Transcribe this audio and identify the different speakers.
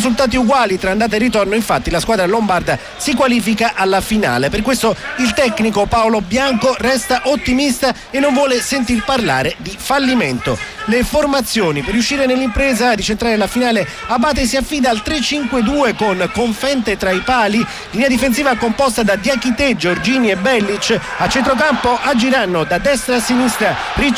Speaker 1: risultati uguali tra andata e ritorno, infatti la squadra lombarda si qualifica alla finale. Per questo il tecnico Paolo Bianco resta ottimista e non vuole sentir parlare di fallimento. Le formazioni per riuscire nell'impresa di centrare la finale: Abate si affida al 3-5-2 con Confente tra i pali, linea difensiva composta da Diachité, Giorgini e Bellic. A centrocampo agiranno da destra a sinistra Ricci,